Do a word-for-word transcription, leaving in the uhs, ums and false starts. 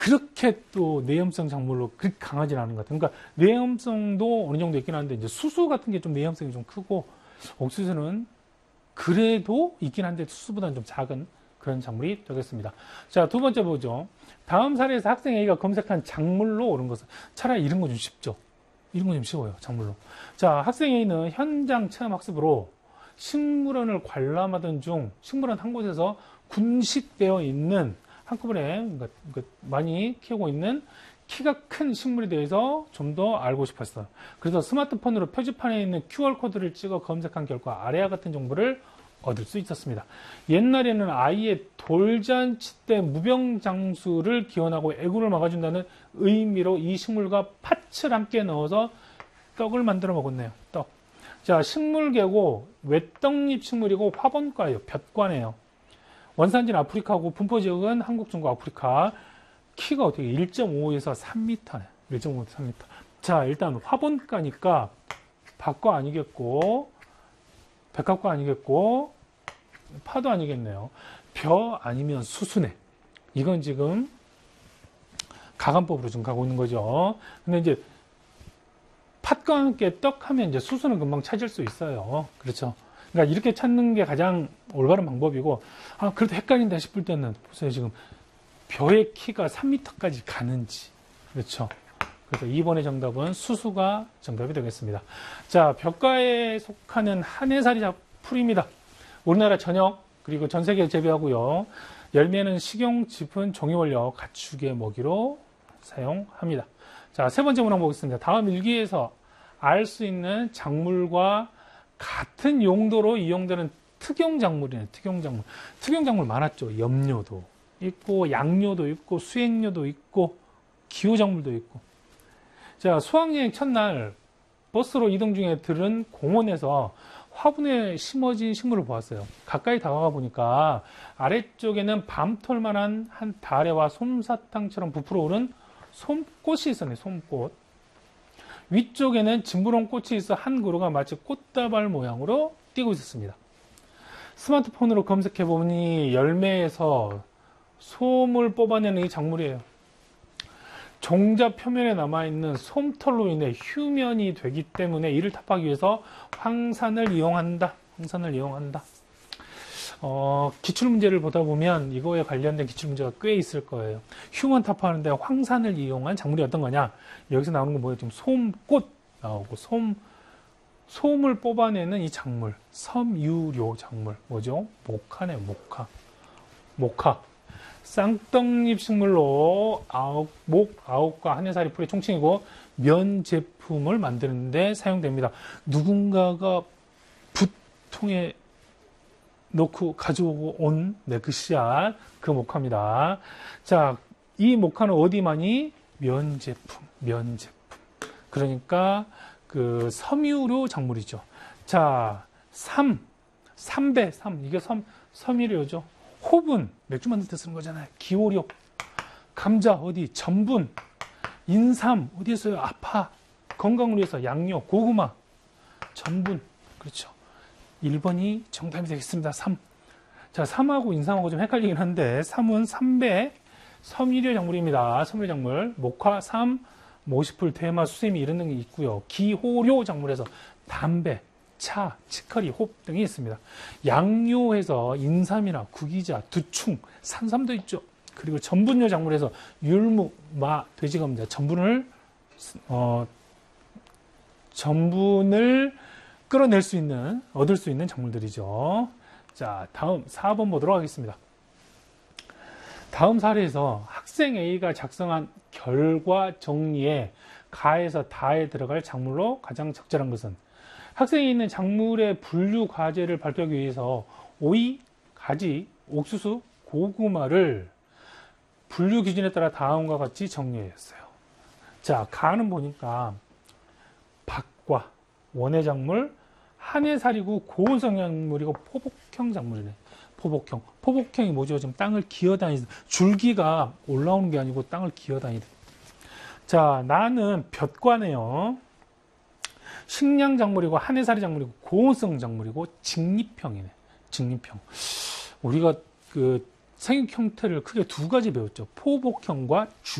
그렇게 또 내염성 작물로 그렇게 강하진 않은 것 같아요. 그러니까 내염성도 어느 정도 있긴 한데 이제 수수 같은 게 좀 내염성이 좀 크고 옥수수는 그래도 있긴 한데 수수보다는 좀 작은 그런 작물이 되겠습니다. 자, 두 번째 보죠. 다음 사례에서 학생 A가 검색한 작물로 옳은 것은 차라리 이런 거 좀 쉽죠. 이런 거 좀 쉬워요. 작물로. 자, 학생 A는 현장 체험 학습으로 식물원을 관람하던 중 식물원 한 곳에서 군식되어 있는 한꺼번에 많이 키우고 있는 키가 큰 식물에 대해서 좀 더 알고 싶었어요. 그래서 스마트폰으로 표지판에 있는 큐알코드를 찍어 검색한 결과 아래와 같은 정보를 얻을 수 있었습니다. 옛날에는 아이의 돌잔치 때 무병장수를 기원하고 애구를 막아준다는 의미로 이 식물과 팥을 함께 넣어서 떡을 만들어 먹었네요. 떡. 자, 식물계고 외떡잎 식물이고 화분과예요. 볕과네요. 원산지는 아프리카고 분포지역은 한국, 중국, 아프리카. 키가 어떻게 일 점 오에서 삼 미터네. 일 점 오에서 삼 미터. 자, 일단 화분과니까 밭과 아니겠고 백합과 아니겠고 파도 아니겠네요. 벼 아니면 수수네. 이건 지금 가감법으로 지금 가고 있는 거죠. 근데 이제 팥과 함께 떡하면 이제 수수는 금방 찾을 수 있어요. 그렇죠. 그러니까 이렇게 찾는 게 가장 올바른 방법이고, 아, 그래도 헷갈린다 싶을 때는 보세요. 지금 벼의 키가 삼 미터까지 가는지. 그렇죠. 그래서 이 번의 정답은 수수가 정답이 되겠습니다. 자, 벼과에 속하는 한해살이 풀입니다. 우리나라 전역 그리고 전 세계에 재배하고요. 열매는 식용, 짚은, 종이원료, 가축의 먹이로 사용합니다. 자, 세 번째 문항 보겠습니다. 다음 일기에서 알 수 있는 작물과 같은 용도로 이용되는 특용작물이네요. 특용작물. 특용작물 많았죠. 염료도 있고, 양료도 있고, 수액료도 있고, 기호작물도 있고. 자, 수학여행 첫날 버스로 이동 중에 들은 공원에서 화분에 심어진 식물을 보았어요. 가까이 다가가 보니까 아래쪽에는 밤톨만한 한 다래와 솜사탕처럼 부풀어 오른 솜꽃이 있었네. 솜꽃. 위쪽에는 징그러운 꽃이 있어 한 그루가 마치 꽃다발 모양으로 띄고 있었습니다. 스마트폰으로 검색해 보니 열매에서 솜을 뽑아내는 이 작물이에요. 종자 표면에 남아있는 솜털로 인해 휴면이 되기 때문에 이를 타파하기 위해서 황산을 이용한다. 황산을 이용한다. 어, 기출문제를 보다 보면 이거에 관련된 기출문제가 꽤 있을 거예요. 휴면 타파하는데 황산을 이용한 작물이 어떤 거냐? 여기서 나오는 건 뭐예요? 지금 솜꽃 나오고 솜, 솜을 뽑아내는 이 작물. 섬유료 작물. 뭐죠? 목화네, 목화. 목화. 쌍떡잎 식물로 아홉, 목, 아홉과 한해살이 풀의 총칭이고 면 제품을 만드는데 사용됩니다. 누군가가 붓통에 넣고 가져오고 온 네, 그 씨앗, 그 목화입니다. 자, 이 목화는 어디 많이? 면 제품, 면 제품. 그러니까 그 섬유료 작물이죠. 자, 삼, 삼배, 삼. 이게 섬, 섬유료죠. 호분, 맥주 만들 때 쓰는 거잖아요. 기호력. 감자, 어디? 전분. 인삼, 어디에 써요? 아파. 건강을 위해서 양료, 고구마. 전분. 그렇죠. 일 번이 정답이 되겠습니다. 삼. 자, 삼하고 인삼하고 좀 헷갈리긴 한데, 삼은 삼배 섬유료 작물입니다. 섬유료 작물. 목화, 삼, 모시풀, 대마, 수세미 이런 등이 있고요. 기호료 작물에서 담배, 차, 치커리, 홉 등이 있습니다. 양료에서 인삼이나 구기자, 두충, 산삼도 있죠. 그리고 전분료 작물에서 율무, 마, 돼지감자, 전분을 어, 전분을 끌어낼 수 있는, 얻을 수 있는 작물들이죠. 자, 다음 사 번 보도록 하겠습니다. 다음 사례에서 학생 A가 작성한 결과 정리에 가에서 다에 들어갈 작물로 가장 적절한 것은 학생이 있는 작물의 분류 과제를 발표하기 위해서 오이, 가지, 옥수수, 고구마를 분류 기준에 따라 다음과 같이 정리했어요. 자, 가는 보니까 박과, 원예 작물, 한해살이고 고온성 작물이고 포복형 작물이네. 포복형. 포복형이 뭐죠? 지금 땅을 기어다니는, 줄기가 올라오는 게 아니고 땅을 기어다니는. 자, 나는 볕과네요. 식량 작물이고 한해살이 작물이고 고온성 작물이고 직립형이네. 직립형. 우리가 그 생육 형태를 크게 두 가지 배웠죠. 포복형과